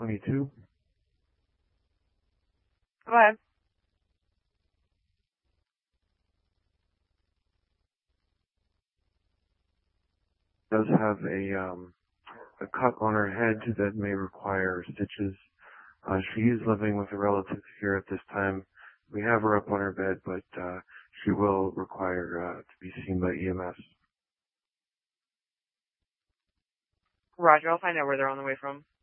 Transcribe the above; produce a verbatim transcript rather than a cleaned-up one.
twenty-two. Go ahead. Does have a um, a cut on her head that may require stitches. Uh, she is living with a relative here at this time. We have her up on her bed, but uh, she will require uh, to be seen by E M S. Roger, I'll find out where they're on the way from.